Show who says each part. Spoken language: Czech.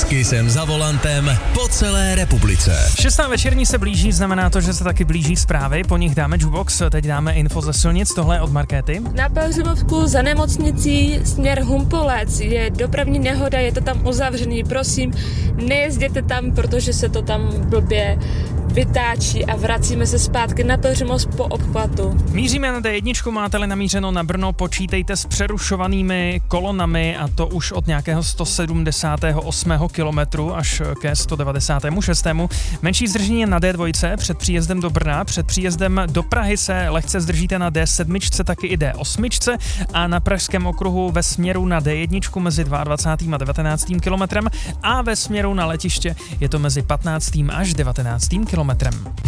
Speaker 1: Kissem za volantem po celé republice.
Speaker 2: 6. večerní se blíží, znamená to, že se taky blíží zprávy, po nich dáme jukebox, teď dáme info ze silnic, tohle je od Markéty.
Speaker 3: Na Pelhřimovsku za nemocnicí směr Humpolec je dopravní nehoda, je to tam uzavřený, prosím, nejezděte tam, protože se to tam blbě vytáčí a vracíme se zpátky na Pelhřimov po obchvatu.
Speaker 2: Míříme na D1, máte-li namířeno na Brno, počítejte s přerušovanými kolonami a to už od nějakého 178. kilometru až ke 196. Menší zdržení je na D2 před příjezdem do Brna, před příjezdem do Prahy se lehce zdržíte na D7, taky i D8 a na pražském okruhu ve směru na D1 mezi 22. a 19. kilometrem a ve směru na letiště je to mezi 15. až 19. kilometrem.